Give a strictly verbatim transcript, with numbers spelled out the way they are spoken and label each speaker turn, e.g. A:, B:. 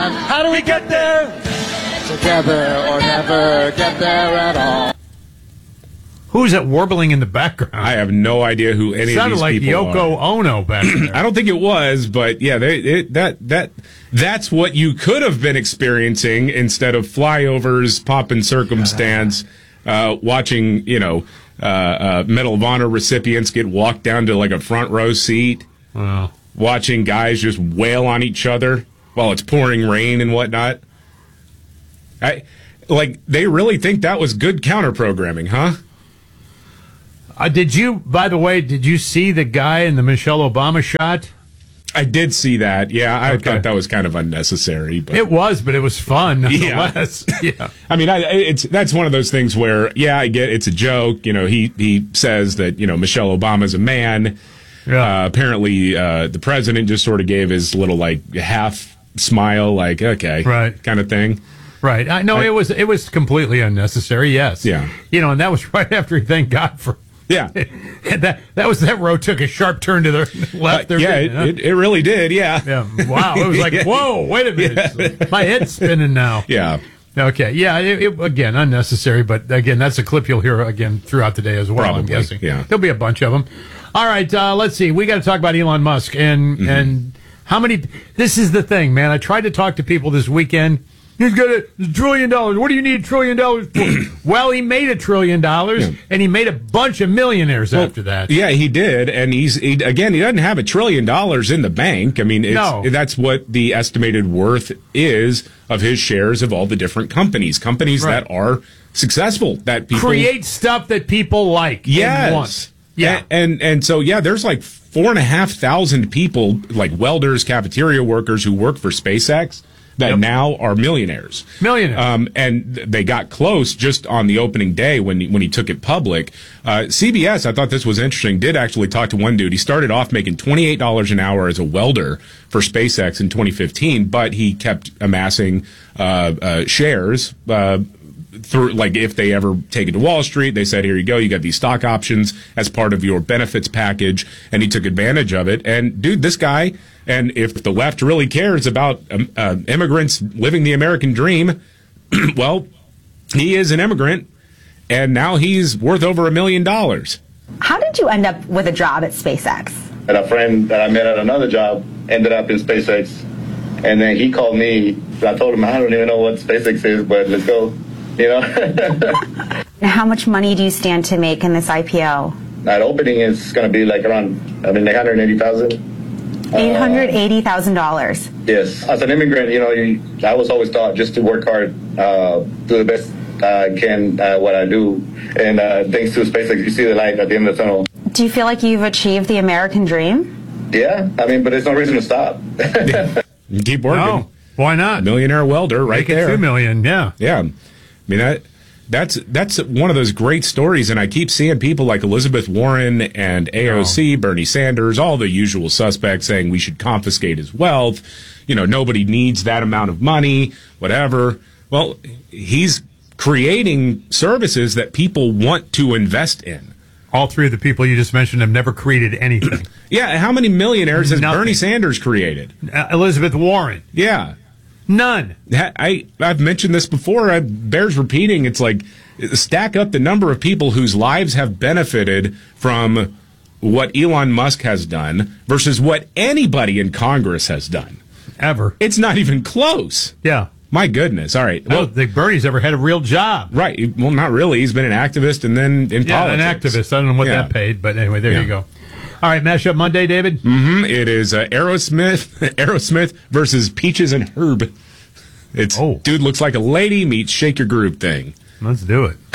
A: How do we get there? Together or never get there at all.
B: Who's that warbling in the background?
C: I have no idea who any
B: Sounded
C: of these
B: like
C: people
B: Yoko
C: are.
B: Ono back there.
C: I don't think it was, but yeah, they, it, that that that's what you could have been experiencing instead of flyovers, pomp and circumstance, uh, watching you know uh, uh, Medal of Honor recipients get walked down to like a front row seat,
B: Wow.
C: watching guys just wail on each other while it's pouring rain and whatnot. I like they really think that was good counter programming, huh?
B: Uh, did you, by the way, did you see the guy in the Michelle Obama shot?
C: I did see that. Yeah, I
B: Okay.
C: thought that was kind of unnecessary. But
B: It was, but it was fun nonetheless. Yeah. yeah.
C: I mean, I, it's that's one of those things where, yeah, I get it's a joke. You know, he he says that you know Michelle Obama's a man.
B: Yeah.
C: Uh, apparently, uh, the president just sort of gave his little like half smile, like okay,
B: Right.
C: kind of thing.
B: Right. I know
C: I-
B: it was it was completely unnecessary. Yes.
C: Yeah.
B: You know, and that was right after he thanked God for.
C: Yeah,
B: that that was that road took a sharp turn to the left.
C: Uh,
B: there,
C: yeah,
B: didn't
C: it,
B: it,
C: it, it really did. Yeah,
B: huh? Yeah. Wow. It was like,
C: Yeah.
B: whoa, wait a minute. My head's spinning now.
C: yeah.
B: Okay. Yeah. It, it, again, unnecessary, but again, that's a clip you'll hear again throughout the day as well. I'm
C: Probably,
B: guessing.
C: yeah.
B: There'll be a bunch of them. All right. Uh, let's see. We got to talk about Elon Musk and
C: Mm-hmm.
B: and how many. This is the thing, man. I tried to talk to people this weekend. He's got a trillion dollars. What do you need a trillion dollars for? Well, he made a trillion dollars,
C: Yeah.
B: and he made a bunch of millionaires
C: Well,
B: after that.
C: Yeah, he did, and he's he, again. He doesn't have a trillion dollars in the bank. I mean, it's,
B: No.
C: that's what the estimated worth is of his shares of all the different companies, companies
B: Right.
C: that are successful, that people
B: Create stuff that people like and
C: Yes.
B: want. Yeah.
C: And, and and so yeah, there's like four and a half thousand people, like welders, cafeteria workers, who work for SpaceX that
B: Yep.
C: now are millionaires.
B: Millionaires.
C: Um, and th- they got close just on the opening day when he, when he took it public. Uh, C B S, I thought this was interesting, did actually talk to one dude. He started off making twenty-eight dollars an hour as a welder for SpaceX in twenty fifteen, but he kept amassing uh, uh, shares. Uh, through like if they ever take it to Wall Street, they said, here you go, you got these stock options as part of your benefits package, and he took advantage of it. And dude, this guy, and if the left really cares about um, uh, immigrants living the American dream, well, he is an immigrant, and now he's worth over a million dollars.
D: How did you end up with a job at SpaceX?
E: And a friend that I met at another job ended up in SpaceX, and then he called me, and I told him, I don't even know what SpaceX is, but let's go. You know,
D: How much money do you stand to make in this I P O?
E: that opening is going to be like around, I mean, eight hundred eighty thousand.
D: eight hundred eighty thousand dollars.
E: Yes, as an immigrant, you know, you, I was always taught just to work hard, uh, do the best I can uh, what I do, and uh, thanks to SpaceX, you see the light at the end of the tunnel.
D: Do you feel like you've achieved the American dream?
E: Yeah, I mean, but there's no reason to stop.
C: Keep working.
B: No. Why not?
C: Millionaire welder right
B: Make it
C: there.
B: two million. Yeah.
C: Yeah, I mean that that's that's one of those great stories, and I keep seeing people like Elizabeth Warren and A O C,
B: Oh.
C: Bernie Sanders, all the usual suspects saying we should confiscate his wealth. You know, nobody needs that amount of money, whatever. Well, he's creating services that people want to invest in.
B: All three of the people you just mentioned have never created anything.
C: Yeah, how many millionaires has
B: Nothing.
C: Bernie Sanders created?
B: Uh, Elizabeth Warren,
C: Yeah.
B: none.
C: I, I've mentioned this before. It bears repeating. It's like stack up the number of people whose lives have benefited from what Elon Musk has done versus what anybody in Congress has done.
B: Ever.
C: It's not even close.
B: Yeah.
C: My goodness. All right.
B: I
C: Well,
B: don't think Bernie's ever had a real job.
C: right. Well, not really. He's been an activist and then in
B: Yeah,
C: politics.
B: an activist. I don't know what
C: Yeah.
B: that paid, but anyway, there
C: Yeah.
B: you go. All right, Mashup Monday, David.
C: Mm-hmm. It is uh, Aerosmith, Aerosmith versus Peaches and Herb. It's
B: Oh.
C: dude looks like a lady meets Shake Your Groove thing.
B: Let's do it.